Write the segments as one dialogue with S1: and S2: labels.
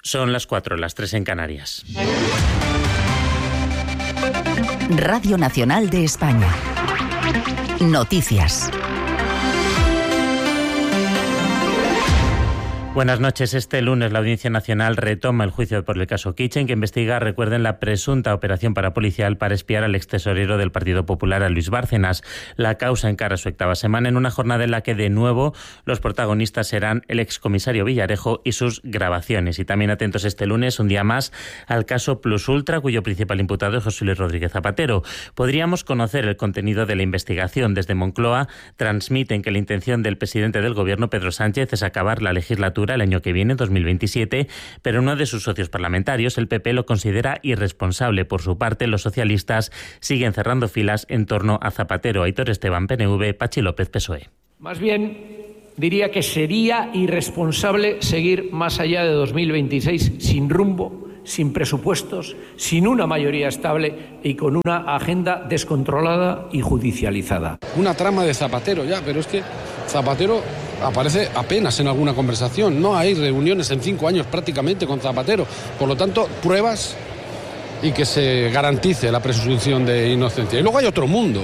S1: Son las 4, las 3 en Canarias.
S2: Radio Nacional de España. Noticias.
S1: Buenas noches. Este lunes la Audiencia Nacional retoma el juicio por el caso Kitchen, que investiga, recuerden, la presunta operación parapolicial para espiar al extesorero del Partido Popular, a Luis Bárcenas. La causa encara su 8ª semana en una jornada en la que, de nuevo, los protagonistas serán el excomisario Villarejo y sus grabaciones. Y también atentos este lunes, un día más, al caso Plus Ultra, cuyo principal imputado es José Luis Rodríguez Zapatero. Podríamos conocer el contenido de la investigación. Desde Moncloa transmiten que la intención del presidente del Gobierno, Pedro Sánchez, es acabar la legislatura el año que viene, 2027, pero uno de sus socios parlamentarios, el PP, lo considera irresponsable. Por su parte, los socialistas siguen cerrando filas en torno a Zapatero. Aitor Esteban, PNV, Pachi López, PSOE.
S3: Más bien, diría que sería irresponsable seguir más allá de 2026 sin rumbo, sin presupuestos, sin una mayoría estable y con una agenda descontrolada y judicializada.
S4: Una trama de Zapatero ya, pero es que Zapatero aparece apenas en alguna conversación. No hay reuniones en 5 años prácticamente con Zapatero. Por lo tanto, pruebas y que se garantice la presunción de inocencia. Y luego hay otro mundo.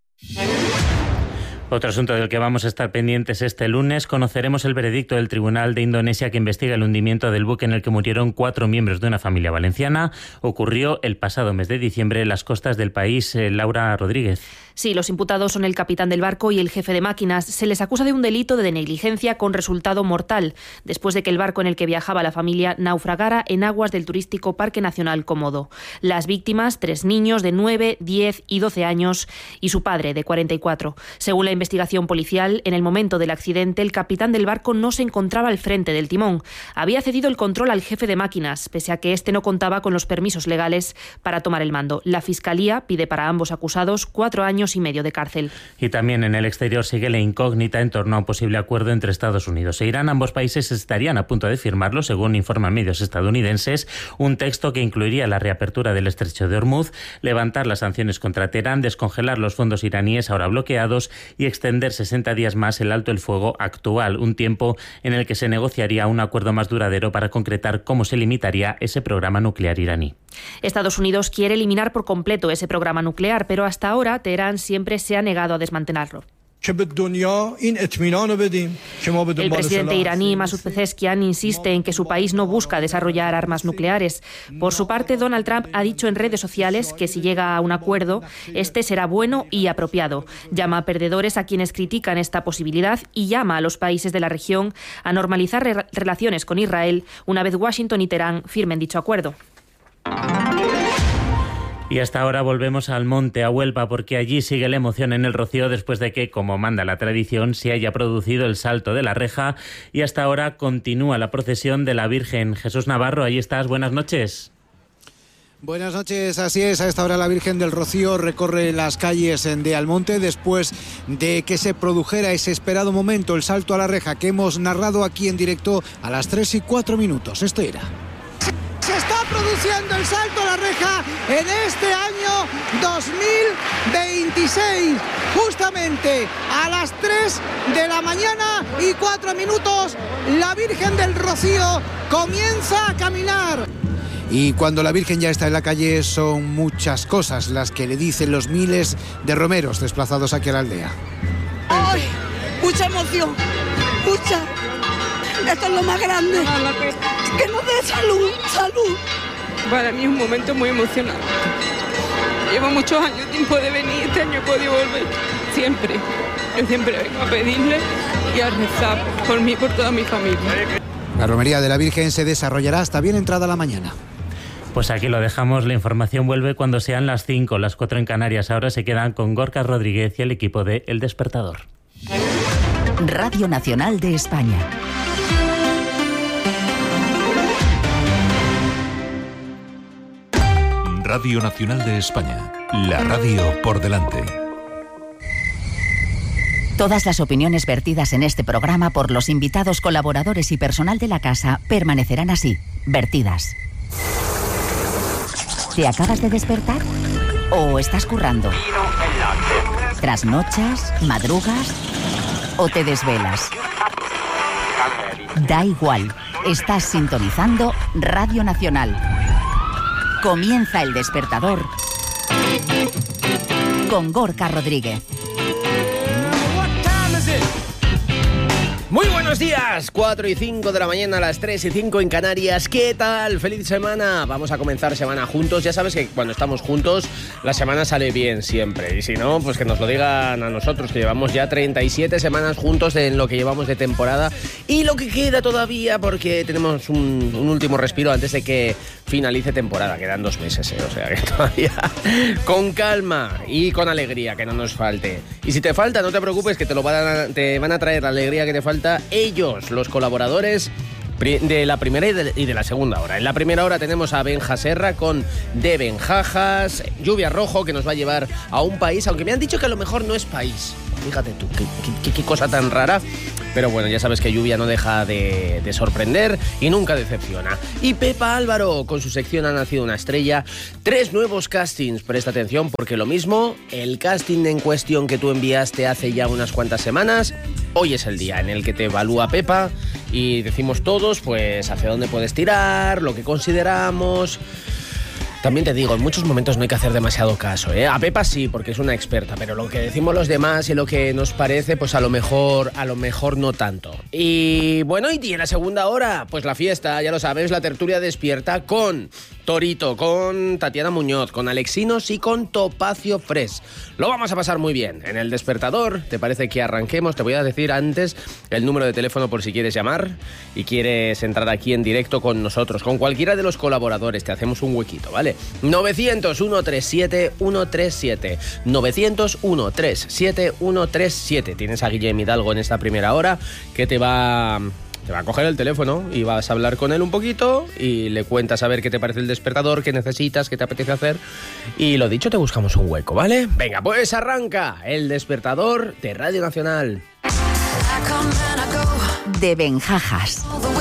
S1: Otro asunto del que vamos a estar pendientes este lunes: conoceremos el veredicto del Tribunal de Indonesia que investiga el hundimiento del buque en el que murieron 4 miembros de una familia valenciana. Ocurrió el pasado mes de diciembre en las costas del país. Laura Rodríguez.
S5: Sí, los imputados son el capitán del barco y el jefe de máquinas. Se les acusa de un delito de negligencia con resultado mortal, después de que el barco en el que viajaba la familia naufragara en aguas del turístico Parque Nacional Cómodo. Las víctimas, 3 niños de 9, 10 y 12 años y su padre, de 44. Según la investigación policial, en el momento del accidente, el capitán del barco no se encontraba al frente del timón. Había cedido el control al jefe de máquinas, pese a que éste no contaba con los permisos legales para tomar el mando. La Fiscalía pide para ambos acusados 4 años y medio de cárcel.
S1: Y también en el exterior sigue la incógnita en torno a un posible acuerdo entre Estados Unidos e Irán. Ambos países estarían a punto de firmarlo, según informan medios estadounidenses, un texto que incluiría la reapertura del estrecho de Hormuz, levantar las sanciones contra Teherán, descongelar los fondos iraníes ahora bloqueados y extender 60 días más el alto el fuego actual, un tiempo en el que se negociaría un acuerdo más duradero para concretar cómo se limitaría ese programa nuclear iraní.
S5: Estados Unidos quiere eliminar por completo ese programa nuclear, pero hasta ahora Teherán siempre se ha negado a desmantelarlo. El presidente iraní Masoud Pezeshkian insiste en que su país no busca desarrollar armas nucleares. Por su parte, Donald Trump ha dicho en redes sociales que si llega a un acuerdo, este será bueno y apropiado. Llama a perdedores a quienes critican esta posibilidad y llama a los países de la región a normalizar relaciones con Israel una vez Washington y Teherán firmen dicho acuerdo.
S1: Y hasta ahora volvemos al monte, a Huelva, porque allí sigue la emoción en el Rocío después de que, como manda la tradición, se haya producido el salto de la reja, y hasta ahora continúa la procesión de la Virgen. Jesús Navarro, ahí estás, buenas noches.
S6: Buenas noches, así es, a esta hora la Virgen del Rocío recorre las calles de Almonte después de que se produjera ese esperado momento, el salto a la reja que hemos narrado aquí en directo a las 3:04. Esto era.
S7: Se está produciendo el salto a la reja en este año 2026, justamente a las 3 de la mañana y 4 minutos, la Virgen del Rocío comienza a caminar.
S6: Y cuando la Virgen ya está en la calle son muchas cosas las que le dicen los miles de romeros desplazados aquí a la aldea.
S8: ¡Ay! Mucha emoción, mucha. Esto es lo más grande. Que nos dé salud.
S9: Para mí es un momento muy emocionante. Llevo muchos años tiempo de venir, este año he podido volver. Siempre. Yo siempre vengo a pedirle y a rezar por mí y por toda mi familia.
S6: La romería de la Virgen se desarrollará hasta bien entrada la mañana.
S1: Pues aquí lo dejamos, la información vuelve cuando sean las 5, las 4 en Canarias. Ahora se quedan con Gorka Rodríguez y el equipo de El Despertador.
S2: Radio Nacional de España.
S10: Radio Nacional de España, la radio por delante.
S2: Todas las opiniones vertidas en este programa por los invitados, colaboradores y personal de la casa permanecerán así, vertidas. ¿Te acabas de despertar? ¿O estás currando? ¿Trasnochas? ¿Madrugas? ¿O te desvelas? Da igual. Estás sintonizando Radio Nacional. Comienza El Despertador con Gorka Rodríguez.
S11: Muy buenos días, 4 y 5 de la mañana, a las 3 y 5 en Canarias. ¿Qué tal? ¡Feliz semana! Vamos a comenzar semana juntos. Ya sabes que cuando estamos juntos, la semana sale bien siempre. Y si no, pues que nos lo digan a nosotros, que llevamos ya 37 semanas juntos en lo que llevamos de temporada. Y lo que queda todavía, porque tenemos un último respiro antes de que finalice temporada. Quedan 2 meses, O sea que todavía con calma y con alegría, que no nos falte. Y si te falta, no te preocupes, que te van a traer la alegría que te falta ellos, los colaboradores de la primera y de la segunda hora. En la primera hora tenemos a Benja Serra con De Benjajas, Lluvia Rojo, que nos va a llevar a un país, aunque me han dicho que a lo mejor no es país. Fíjate tú, qué cosa tan rara. Pero bueno, ya sabes que Lluvia no deja de sorprender y nunca decepciona. Y Pepa Álvaro, con su sección Ha nacido una estrella. 3 nuevos castings, presta atención, porque lo mismo, el casting en cuestión que tú enviaste hace ya unas cuantas semanas, hoy es el día en el que te evalúa Pepa y decimos todos, pues, hacia dónde puedes tirar, lo que consideramos. También te digo, en muchos momentos no hay que hacer demasiado caso, A Pepa sí, porque es una experta, pero lo que decimos los demás y lo que nos parece, pues a lo mejor no tanto. Y bueno, y en la segunda hora, pues la fiesta, ya lo sabes, la tertulia despierta con Torito, con Tatiana Muñoz, con Alexinos y con Topacio Fresh. Lo vamos a pasar muy bien. En El Despertador, ¿te parece que arranquemos? Te voy a decir antes el número de teléfono por si quieres llamar y quieres entrar aquí en directo con nosotros, con cualquiera de los colaboradores. Te hacemos un huequito, ¿vale? 900-137-137. 900-137-137. Tienes a Guillem Hidalgo en esta primera hora, que te va a coger el teléfono y vas a hablar con él un poquito y le cuentas a ver qué te parece El Despertador, qué necesitas, qué te apetece hacer. Y lo dicho, te buscamos un hueco, ¿vale? Venga, pues arranca El Despertador de Radio Nacional.
S2: De Benjajas.